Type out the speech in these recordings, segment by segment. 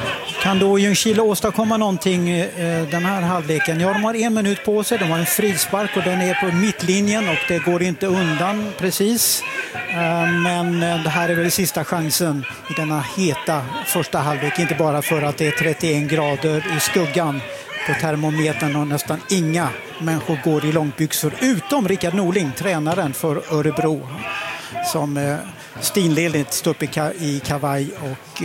Kan då Ljungskile åstadkomma någonting den här halvleken? Ja, de har 1 minut på sig. De har en frispark och den är på mittlinjen och det går inte undan precis. Men det här är väl sista chansen i denna heta första halvlek. Inte bara för att det är 31 grader i skuggan på termometern och nästan inga människor går i långbyxor. Utom Rickard Norling, tränaren för Örebro, som stinledigt står upp i kavaj och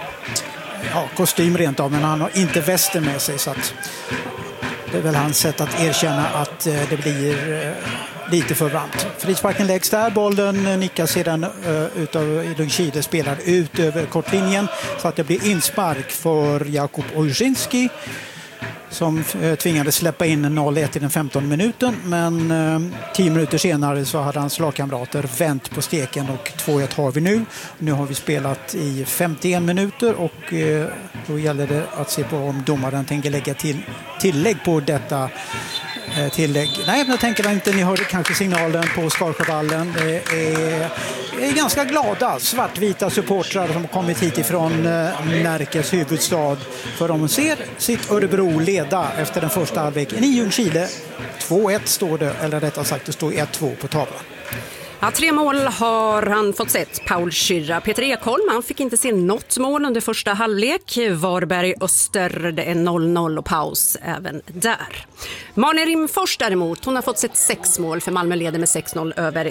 kostym rent av, men han har inte västen med sig, så att det är väl hans sätt att erkänna att det blir lite för varmt. Frisparken läggs där, bollen nickas sedan utav Ljungskile, spelar ut över kortlinjen så att det blir inspark för Jakub Ojrzynski som tvingades släppa in 0-1 i den 15 minuten, men 10 minuter senare så hade hans lagkamrater vänt på steken och 2-1 har vi nu. Nu har vi spelat i 51 minuter och då gäller det att se på om domaren tänker lägga tillägg på detta tillägg. Nej, jag tänker inte, ni hörde kanske signalen på Skarsjövallen. Det är ganska glada svartvita supportrar som har kommit hit ifrån Närkes huvudstad, för de ser sitt Örebro leda efter den första halvleken i Ljungskile. 2-1 står det, eller rättare sagt det står 1-2 på tavlan. Ja, 3 mål har han fått sett, Paul Schürrer. Peter Ekholm, han fick inte se något mål under första halvlek. Varberg Öster, det är 0-0 och paus även där. Malin Rimfors däremot, hon har fått sett 6 mål, för Malmö leder med 6-0 över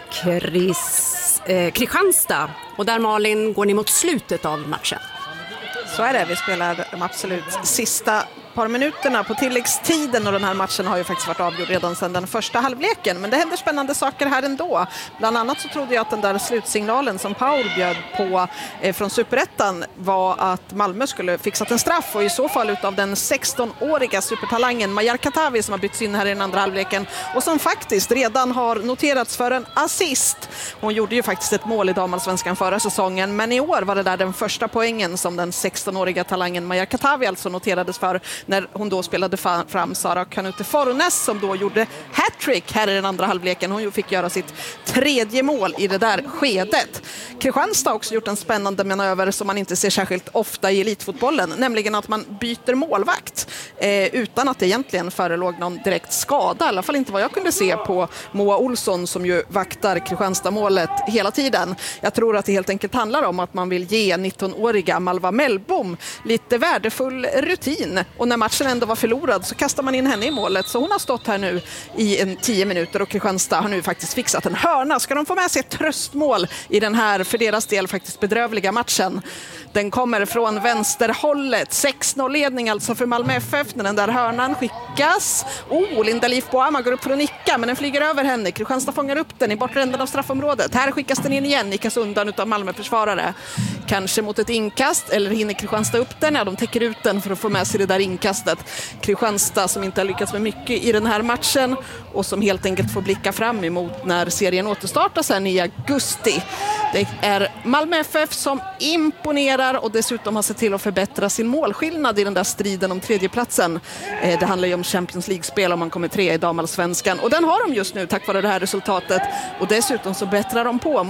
Kristianstad. Och där, Malin, går ni mot slutet av matchen. Så är det, vi spelar de absolut sista par minuterna på tilläggstiden och den här matchen har ju faktiskt varit avgjord redan sedan den första halvleken, men det händer spännande saker här ändå. Bland annat så trodde jag att den där slutsignalen som Paul bjöd på från Superettan var att Malmö skulle fixat en straff, och i så fall utav den 16-åriga supertalangen Majar Katavi som har bytts in här i den andra halvleken och som faktiskt redan har noterats för en assist. Hon gjorde ju faktiskt ett mål i damallsvenskan förra säsongen, men i år var det där den första poängen som den 16-åriga talangen Majar Katavi alltså noterades för, när hon då spelade fram Sara Kanute Fornes som då gjorde hattrick här i den andra halvleken. Hon fick göra sitt 3:e mål i det där skedet. Kristianstad har också gjort en spännande manöver som man inte ser särskilt ofta i elitfotbollen, nämligen att man byter målvakt utan att det egentligen förelåg någon direkt skada, i alla fall inte vad jag kunde se på Moa Olsson som ju vaktar Kristianstad-målet hela tiden. Jag tror att det helt enkelt handlar om att man vill ge 19-åriga Malva Mellbom lite värdefull rutin, och när matchen ändå var förlorad så kastar man in henne i målet, så hon har stått här nu i 10 minuter och Kristianstad har nu faktiskt fixat en hörna. Ska de få med sig ett tröstmål i den här för deras del faktiskt bedrövliga matchen? Den kommer från vänsterhållet, 6-0-ledning alltså för Malmö FF när den där hörnan skickas. Linda Liv Boama går upp för att nicka, men den flyger över henne. Kristianstad fångar upp den i bortre änden av straffområdet. Här skickas den in igen, nickas undan utav Malmö-försvarare. Kanske mot ett inkast, eller hinner Kristianstad upp den? Ja, de täcker ut den för att få med sig det där inkastet. Kristianstad som inte har lyckats med mycket i den här matchen och som helt enkelt får blicka fram emot när serien återstartar sen i augusti. Det är Malmö FF som imponerar och dessutom har sett till att förbättra sin målskillnad i den där striden om tredjeplatsen. Det handlar ju om Champions League-spel om man kommer 3 i damallsvenskan, och den har de just nu tack vare det här resultatet, och dessutom så bättrar de på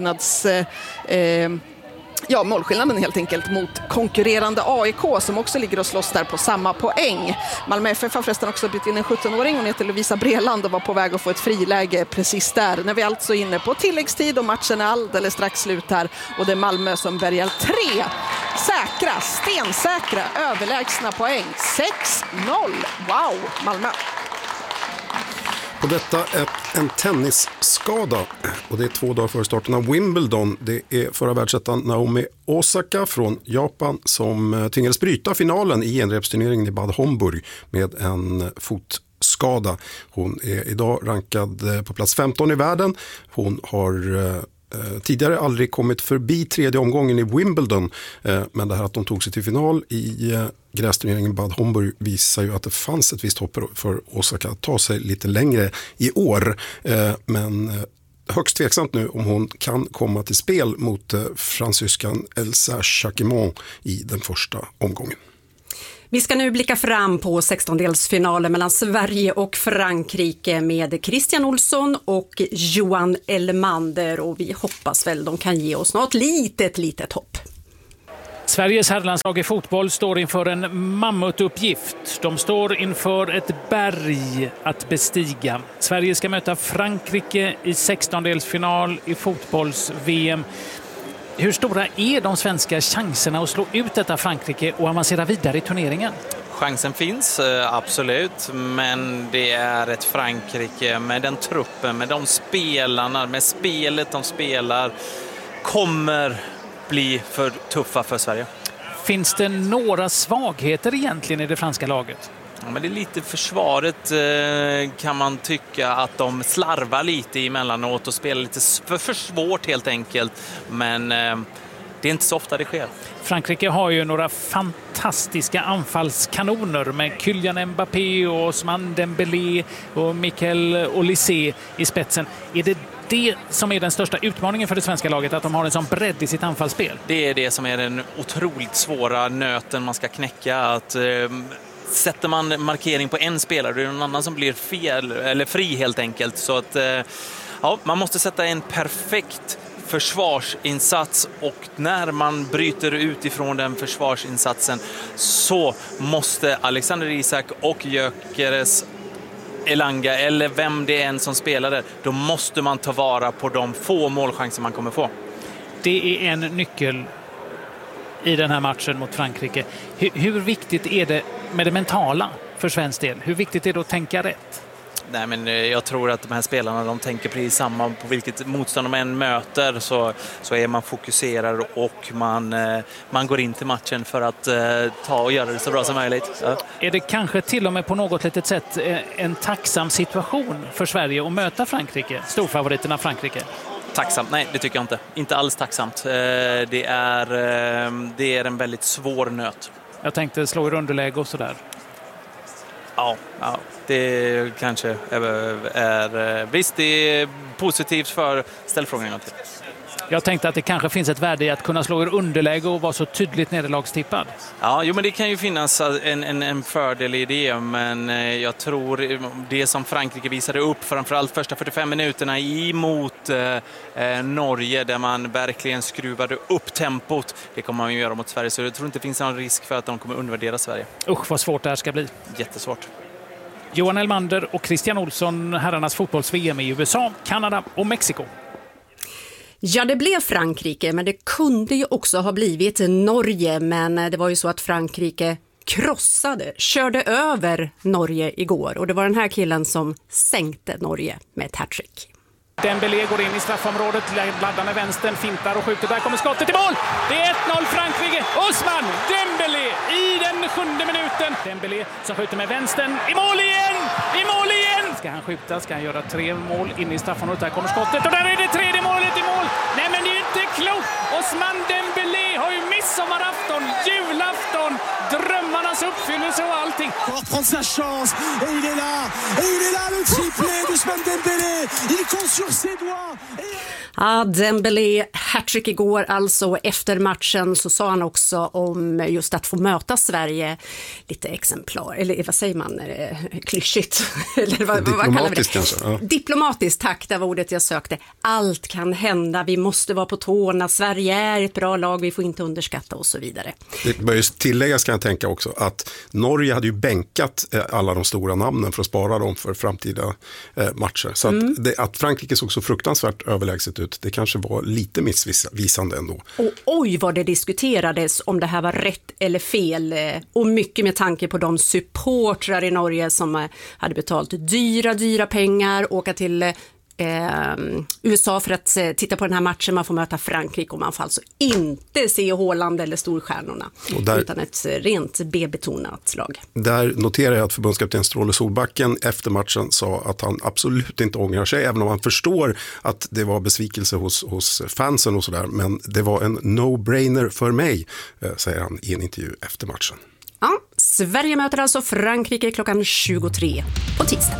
målskillnaden helt enkelt mot konkurrerande AIK som också ligger och slåss där på samma poäng. Malmö FF har förresten också bytt in en 17-åring, hon heter Lovisa Breland och var på väg att få ett friläge precis där. När vi alltså är inne på tilläggstid och matchen är alldeles strax slut här, och det är Malmö som bärgar 3 säkra, stensäkra, överlägsna poäng. 6-0. Wow, Malmö. Och detta är en tennisskada, och det är 2 dagar före starten av Wimbledon. Det är förra världsettan Naomi Osaka från Japan som tvingades bryta finalen i genrepsturneringen i Bad Homburg med en fotskada. Hon är idag rankad på plats 15 i världen. Hon har tidigare aldrig kommit förbi 3:e omgången i Wimbledon, men det här att de tog sig till final i grästurneringen Bad Homburg visar ju att det fanns ett visst hopp för Osaka att ta sig lite längre i år, men högst tveksamt nu om hon kan komma till spel mot fransyskan Elsa Jacquemont i den första omgången. Vi ska nu blicka fram på 16-delsfinalen mellan Sverige och Frankrike med Christian Olsson och Johan Elmander, och vi hoppas väl de kan ge oss något litet hopp. Sveriges herrlandslag i fotboll står inför en mammutuppgift. De står inför ett berg att bestiga. Sverige ska möta Frankrike i 16-delsfinal i fotbolls-VM. Hur stora är de svenska chanserna att slå ut detta Frankrike och avancera vidare i turneringen? Chansen finns, absolut, men det är ett Frankrike med den truppen, med de spelarna, med spelet de spelar, kommer bli för tuffa för Sverige. Finns det några svagheter egentligen i det franska laget? Ja, men det är lite försvaret kan man tycka att de slarvar lite emellanåt och spelar lite för svårt helt enkelt, men det är inte så ofta det sker. Frankrike har ju några fantastiska anfallskanoner med Kylian Mbappé och Ousmane Dembélé och Michael Olise i spetsen. Är det som är den största utmaningen för det svenska laget, att de har en sån bredd i sitt anfallsspel? Det är det som är den otroligt svåra nöten man ska knäcka. Att sätter man markering på en spelare, det är någon annan som blir fel eller fri helt enkelt. Så att ja, man måste sätta en perfekt försvarsinsats, och när man bryter ut ifrån den försvarsinsatsen så måste Alexander Isak och Gyökeres Elanga, eller vem det är än som spelar där, då måste man ta vara på de få målchanser man kommer få. Det är en nyckel i den här matchen mot Frankrike. Hur viktigt är det med det mentala för svensk del? Hur viktigt är det att tänka rätt? Nej, men jag tror att de här spelarna, de tänker precis samma på vilket motstånd de än möter, så är man fokuserad och man går in till matchen för att ta och göra det så bra som möjligt. Så. Är det kanske till och med på något litet sätt en tacksam situation för Sverige att möta Frankrike, storfavoriterna Frankrike? Tacksamt? Nej, det tycker jag inte. Inte alls tacksamt. Det är en väldigt svår nöt. Jag tänkte slå i underläge och sådär. Ja, det kanske är visst, det är positivt för ställfrågan en gång till. Jag tänkte att det kanske finns ett värde i att kunna slå i underläge och vara så tydligt nederlagstippad. Ja, men det kan ju finnas en fördel i det, men jag tror det som Frankrike visade upp, framförallt första 45 minuterna emot Norge, där man verkligen skruvade upp tempot, det kommer man ju göra mot Sverige, så jag tror inte det finns någon risk för att de kommer undervärdera Sverige. Usch, vad svårt det här ska bli. Jättesvårt. Johan Elmander och Christian Olsson, herrarnas fotbolls-VM i USA, Kanada och Mexiko. Ja, det blev Frankrike, men det kunde ju också ha blivit Norge. Men det var ju så att Frankrike körde över Norge igår. Och det var den här killen som sänkte Norge med ett hattrick. Dembélé går in i straffområdet, laddar med vänstern, fintar och skjuter. Där kommer skottet i mål! Det är 1-0 Frankrike. Ousmane Dembélé i den 7:e minuten. Dembélé som skjuter med vänstern. I mål igen! I mål igen! Ska han skjuta? Ska han göra 3 mål in i straffområdet? Där kommer skottet och där är det 3:e målet i mål! Nej, men det är ju inte klokt! Ousmane Dembélé har ju midsommarafton, julafton, drömmarnas uppfyllelse och allting. Prendre sa chance et il est là le triplé d'Ousmane Dembélé. Il compte sur ses doigts. Ja, Dembélé hattrick igår alltså. Efter matchen så sa han också om just att få möta Sverige lite exemplar, eller vad säger man, klyschigt eller vad kallar vi det? Kanske, ja. Diplomatiskt, tack, det var ordet jag sökte. Allt kan hända, vi måste vara på tårna, Sverige är ett bra lag, vi får inte underskatta och så vidare. Det bör ju tilläggas, kan jag tänka också, att Norge hade ju bänkat alla de stora namnen för att spara dem för framtida matcher. Så att Frankrike såg så fruktansvärt överlägset ut, det kanske var lite missvisande ändå. Och oj vad det diskuterades om det här var rätt eller fel, och mycket med tanke på de supportrar i Norge som hade betalt dyra pengar, åka till USA för att titta på den här matchen. Man får möta Frankrike och man får alltså inte se Haaland eller storstjärnorna, utan ett rent B-betonat lag. Där noterar jag att förbundskapten Stråle Solbacken efter matchen sa att han absolut inte ångrar sig, även om han förstår att det var besvikelse hos fansen och sådär, men det var en no-brainer för mig, säger han i en intervju efter matchen. Ja, Sverige möter alltså Frankrike klockan 23 på tisdag.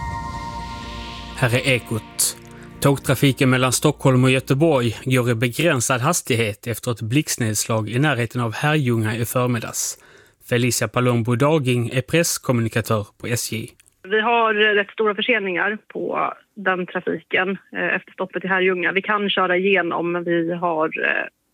Här är Ekot. Tågtrafiken mellan Stockholm och Göteborg går i begränsad hastighet efter ett blixtnedslag i närheten av Herrljunga i förmiddags. Felicia Palombo Daging är presskommunikatör på SJ. Vi har rätt stora förseningar på den trafiken efter stoppet i Herrljunga. Vi kan köra igenom, men vi har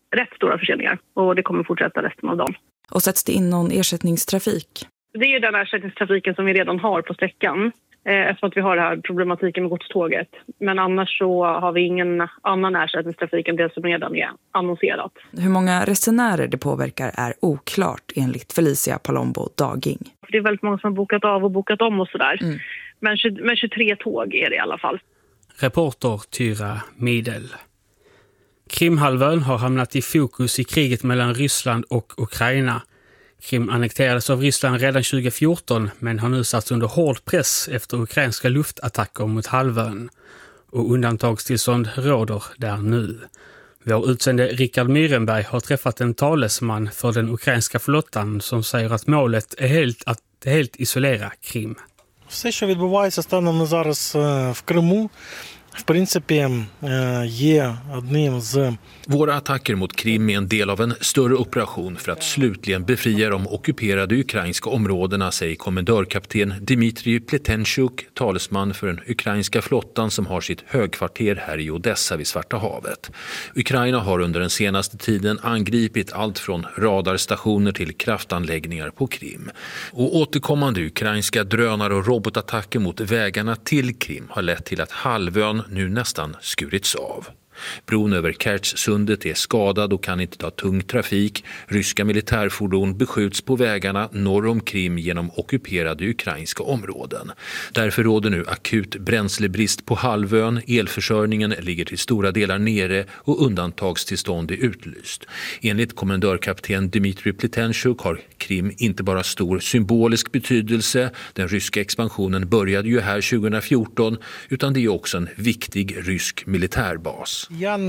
rätt stora förseningar och det kommer fortsätta resten av dagen. Och sätts det in någon ersättningstrafik? Det är ju den ersättningstrafiken som vi redan har på sträckan eftersom att vi har den här problematiken med godståget. Men annars så har vi ingen annan ersättningstrafik än det som redan är annonserat. Hur många resenärer det påverkar är oklart enligt Felicia Palombo Daging. Det är väldigt många som har bokat av och bokat om och sådär. Men 23 tåg är det i alla fall. Reporter Tyra Midel. Krimhalvön har hamnat i fokus i kriget mellan Ryssland och Ukraina. Krim annekterades av Ryssland redan 2014 men har nu satts under hård press efter ukrainska luftattacker mot halvön. Och undantagstillstånd råder där nu. Vår utsände Rickard Myrenberg har träffat en talesman för den ukrainska flottan som säger att målet är att helt isolera Krim. Все, що відбувається станом на зараз в Криму, в принципі, є одним з... Våra attacker mot Krim är en del av en större operation för att slutligen befria de ockuperade ukrainska områdena, säger kommendörkapten Dmitrij Pletenchuk, talesman för den ukrainska flottan som har sitt högkvarter här i Odessa vid Svarta havet. Ukraina har under den senaste tiden angripit allt från radarstationer till kraftanläggningar på Krim. Och återkommande ukrainska drönare och robotattacker mot vägarna till Krim har lett till att halvön nu nästan skurits av. Bron över Kertjsundet är skadad och kan inte ta tung trafik. Ryska militärfordon beskjuts på vägarna norr om Krim genom ockuperade ukrainska områden. Därför råder nu akut bränslebrist på halvön. Elförsörjningen ligger till stora delar nere och undantagstillstånd är utlyst. Enligt kommendörkapten Dmitrij Pletenchuk har Krim inte bara stor symbolisk betydelse. Den ryska expansionen började ju här 2014, utan det är också en viktig rysk militärbas.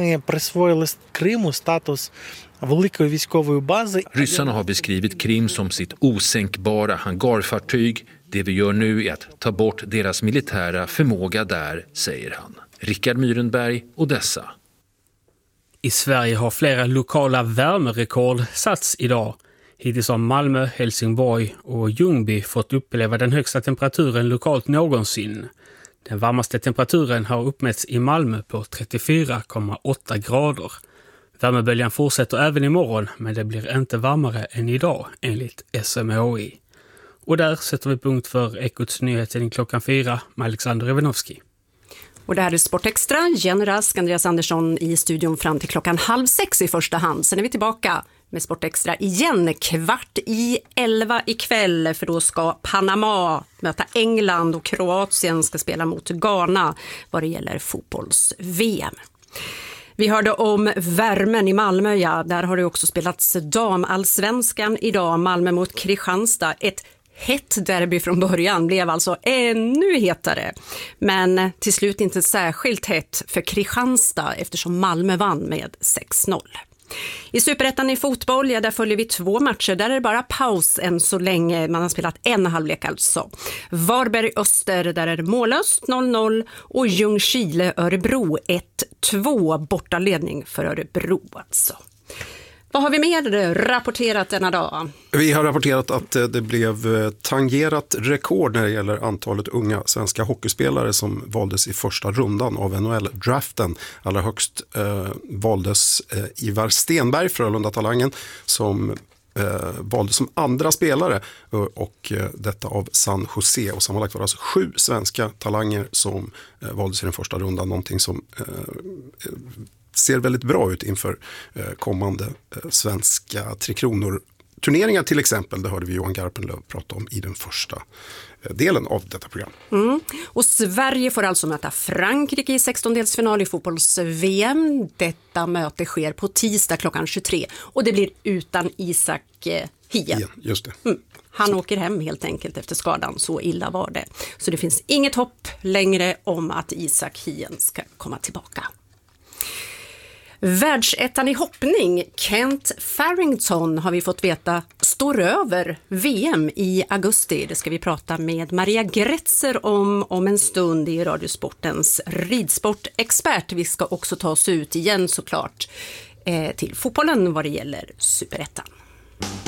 Ryssarna har beskrivit Krim som sitt osänkbara hangarfartyg. Det vi gör nu är att ta bort deras militära förmåga där, säger han. Rickard Myrenberg, Odessa. I Sverige har flera lokala värmerekord satts idag. Hittills har Malmö, Helsingborg och Ljungby fått uppleva den högsta temperaturen lokalt någonsin. Den varmaste temperaturen har uppmätts i Malmö på 34,8 grader. Värmeböljan fortsätter även imorgon, men det blir inte varmare än idag enligt SMHI. Och där sätter vi punkt för Ekots nyheten klockan 4 med Alexander Ivanovski. Och det här är Sportextra. Jenny Rask, Andreas Andersson i studion fram till 5:30 i första hand. Sen är vi tillbaka med Sportextra igen 11:15 ikväll, för då ska Panama möta England och Kroatien ska spela mot Ghana vad det gäller fotbolls-VM. Vi hörde om värmen i Malmö, ja, där har det också spelats damallsvenskan idag, Malmö mot Kristianstad. Ett hett derby från början blev alltså ännu hetare, men till slut inte särskilt hett för Kristianstad eftersom Malmö vann med 6-0. I Superettan i fotboll, ja, där följer vi 2 matcher. Där är det bara paus än så länge. Man har spelat en halvlek alltså. Varberg-Öster, där är det mållöst 0-0. Och Ljungskile-Örebro 1-2. Bortaledning för Örebro alltså. Vad har vi mer rapporterat denna dag? Vi har rapporterat att det blev tangerat rekord när det gäller antalet unga svenska hockeyspelare som valdes i första rundan av NHL-draften. Allra högst valdes Ivar Stenberg, Frölunda-talangen, som valdes som andra spelare och detta av San Jose. Och sammanlagt var det alltså 7 svenska talanger som valdes i den första rundan, någonting som ser väldigt bra ut inför kommande svenska Tre-Kronor-turneringar till exempel. Det hörde vi Johan Garpenlöv prata om i den första delen av detta program. Och Sverige får alltså möta Frankrike i 16-delsfinal i fotbolls-VM. Detta möte sker på tisdag klockan 23 och det blir utan Isak Hien. Ja, just det. Han åker hem helt enkelt efter skadan, så illa var det. Så det finns inget hopp längre om att Isak Hien ska komma tillbaka. Världsettan i hoppning, Kent Farrington, har vi fått veta står över VM i augusti. Det ska vi prata med Maria Gretzer om en stund i Radiosportens ridsportexpert. Vi ska också ta oss ut igen såklart till fotbollen vad det gäller Superettan.